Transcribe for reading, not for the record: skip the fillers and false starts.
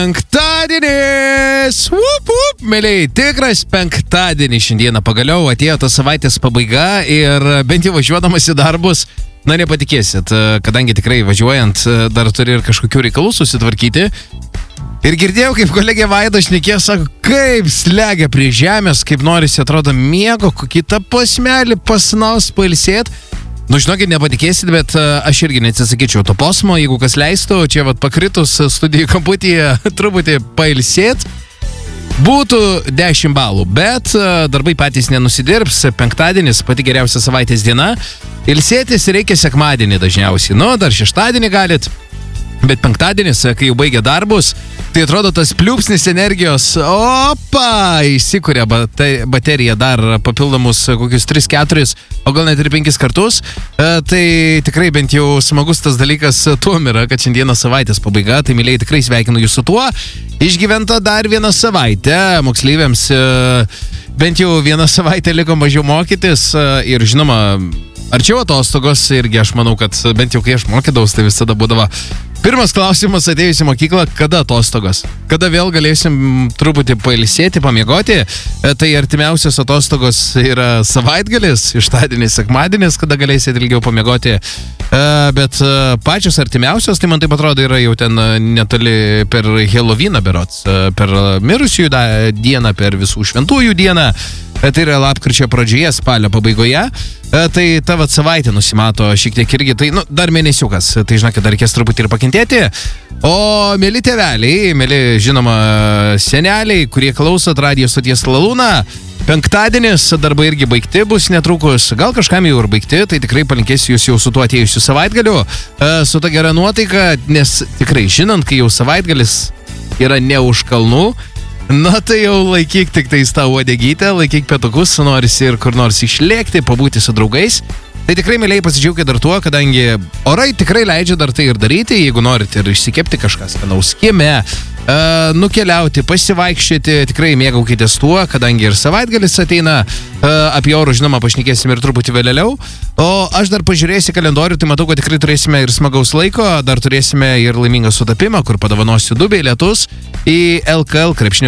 Penktadienis! Mėlyje, tikras penktadienis šiandieną pagaliau atėjo ta savaitės pabaiga ir bent jau važiuodamas į darbus, nepatikėsit, kadangi tikrai važiuojant dar turi ir kažkokių reikalų susitvarkyti. Ir girdėjau, kaip kolegė Vaida šnekėjo, sako, kaip slegia prie žemės, kaip norisi, atrodo, miego, kokį tą posmelį pasnaus pailsėt. Nu, žinokit, nepatikėsit, bet aš irgi neatsisakyčiau to posmo, jeigu kas leistų, čia vat pakritus studijų kamputyje truputį pailsėt, būtų 10 balų, bet darbai patys nenusidirbs, penktadienis pati geriausia savaitės diena, ilsėtis reikia sekmadienį dažniausiai, nu, dar šeštadienį galit. Bet penktadienis, kai jau baigia darbus, tai atrodo tas pliūpsnis energijos, įsikuria baterija dar papildomus kokius 3-4, o gal net ir 5 kartus. Tai tikrai bent jau smagus tas dalykas tuom yra, kad šiandieną savaitės pabaiga, tai mylėjai tikrai sveikinu jūs su tuo. Išgyventa dar vieną savaitę, moksleiviams bent jau vieną savaitę liko mažiau mokytis ir žinoma, arčiau atostogos irgi aš manau, kad bent jau kai aš mokydavus, tai visada būdavo pirmas klausimas atėjus į mokyklą, kada atostogos? Kada vėl galėsim truputį pailsėti, pamiegoti? Tai artimiausios atostogos yra savaitgalis, šeštadienis, sekmadienis, kada galėsite ilgiau pamiegoti. Bet pačios artimiausios, tai man taip atrodo, yra jau ten netoli per Helovyną berods, per mirusiųjų dieną, per visų šventųjų dieną. Tai yra lapkričio pradžioje, spalio pabaigoje. Tai ta vat savaitė nusimato šiek tiek irgi, tai dar mėnesiukas, tai žinokit, dar reikės truputį ir pakentėti. O mėly tėveliai, mėly žinoma seneliai, kurie klausot radijo stoties Lalūną, penktadienis, darbai irgi baigti bus netrukus, gal kažkam jau ir baigti, tai tikrai palinkėsiu jūs jau su tuo atėjusiu savaitgaliu, su ta gera nuotaika, nes tikrai žinant, kai jau savaitgalis yra ne už kalnų, na tai jau laikyk tik tais tą uodegytę, laikyk petukus, norisi ir kur nors išlėkti, pabūti su draugais. Tai tikrai, mėlyje, pasidžiaugit dar tuo, kadangi orai tikrai leidžia dar tai ir daryti, jeigu norit ir išsikepti kažkas skanaus kieme, nukeliauti, pasivaikščioti, tikrai mėgaukitės tuo, kadangi ir savaitgalis ateina, apie orų, žinoma, pašnekėsim ir truputį vėliau. O aš dar pažiūrėsiu kalendorių, tai matau, kad tikrai turėsime ir smagaus laiko, dar turėsime ir laimingą sutapimą, kur padovanosiu 2 bilietus į LKL krepšinio